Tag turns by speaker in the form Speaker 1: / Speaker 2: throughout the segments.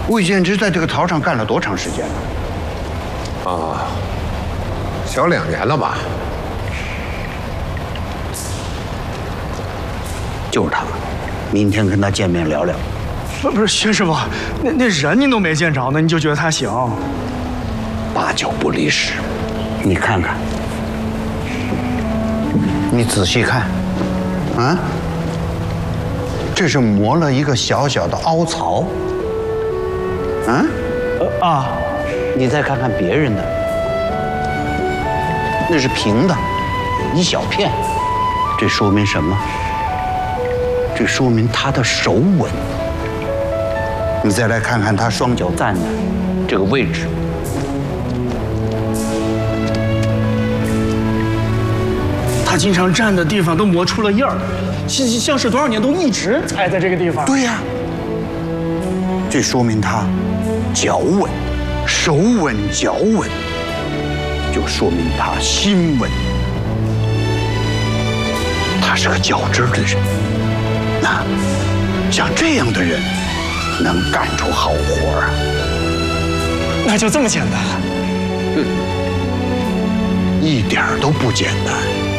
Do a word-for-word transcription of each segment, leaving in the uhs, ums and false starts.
Speaker 1: 魏建之在这个陶上干了多长时间了？
Speaker 2: 啊，小两年了吧？
Speaker 1: 就是他，明天跟他见面聊聊。
Speaker 3: 不不是薛师傅，那那人您都没见着呢，你就觉得他行？
Speaker 1: 八九不离十，你看看，你仔细看，啊，这是磨了一个小小的凹槽，啊，
Speaker 3: 呃啊，
Speaker 1: 你再看看别人的，那是平的，一小片，这说明什么？这说明他的手稳。你再来看看他双脚站的这个位置。
Speaker 3: 他经常站的地方都磨出了印儿，像像是多少年都一直踩在这个地方。
Speaker 1: 对呀，这说明他脚稳，手稳脚稳，就说明他心稳。他是个较真的人，那像这样的人能干出好活啊？
Speaker 3: 那就这么简单？
Speaker 1: 嗯，一点都不简单。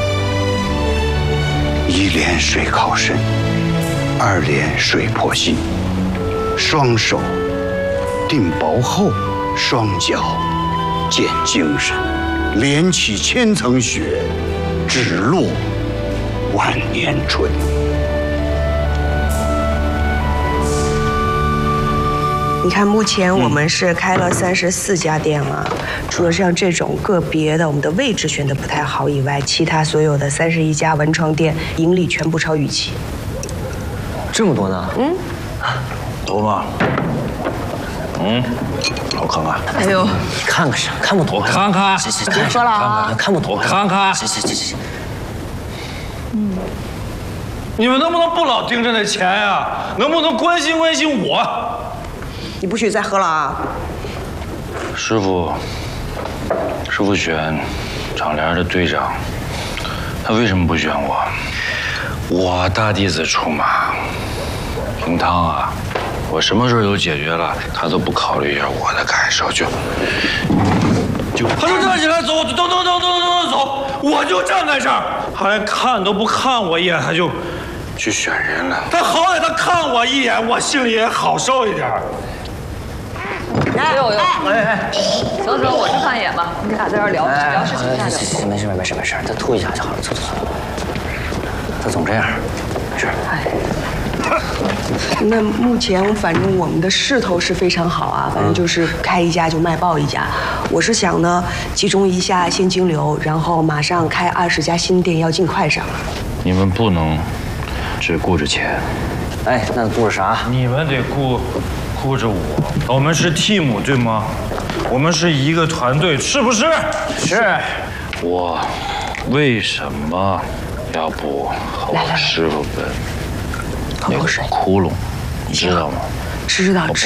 Speaker 1: 一连水靠身，二连水破心，双手定薄厚，双脚见精神，连起千层雪，只落万年春。
Speaker 4: 你看，目前我们是开了三十四家店了，除了像这种个别的我们的位置选的不太好以外，其他所有的三十一家文创店盈利全部超预期。
Speaker 5: 这么多呢？嗯，
Speaker 6: 多吗？嗯，我看看。
Speaker 5: 哎呦，你看看啥？看不懂。
Speaker 6: 我看看。
Speaker 5: 行行，
Speaker 4: 别喝了啊！
Speaker 5: 看不懂。
Speaker 6: 我看看。
Speaker 5: 行行行行行。
Speaker 6: 嗯。你们能不能不老盯着那钱呀？能不能关心关心我？
Speaker 4: 你不许再喝了啊！
Speaker 6: 师傅，师傅选长联的队长，他为什么不选我？我大弟子出马，平汤啊，我什么事儿都解决了，他都不考虑一下我的感受，就就他就站起来走，走走走走走走走，我就站在这儿，他连看都不看我一眼，他就去选人了。他好歹他看我一眼，我心里也好受一点。
Speaker 7: 哎呦呦！哎哎，行行，我去看一眼吧。你俩在这儿聊聊事情，下聊。
Speaker 5: 行行，没事没事没事，再吐一下就好了。走走走，他总这样，没事。
Speaker 4: 哎，那目前反正我们的势头是非常好啊，反正就是开一家就卖爆一家。我是想呢，集中一下现金流，然后马上开二十家新店，要尽快上。
Speaker 6: 你们不能只顾着钱。
Speaker 5: 哎，那顾着啥？
Speaker 6: 你们得顾。顾着我，我们是 team 对吗？我们是一个团队，是不是？
Speaker 5: 是。
Speaker 6: 我为什么要不和我师傅奔那个窟窿？你知道吗？
Speaker 4: 知道，知